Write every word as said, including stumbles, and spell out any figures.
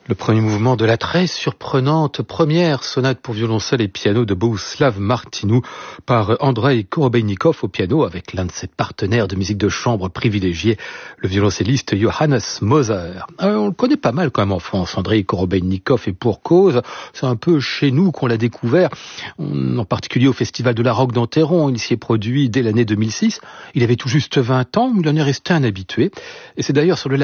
Le premier mouvement de la très surprenante première sonate pour violoncelle et piano de Bohuslav Martinu par Andrei Korobeinikov au piano avec l'un de ses partenaires de musique de chambre privilégiés, le violoncelliste Johannes Moser. Alors, on le connaît pas mal quand même en France, Andrei Korobeinikov, et pour cause, c'est un peu chez nous qu'on l'a découvert, en particulier au Festival de la Roque d'Enterron. Il s'y est produit dès l'année deux mille six. Il avait tout juste vingt ans, mais il en est resté un habitué. Et c'est d'ailleurs sur le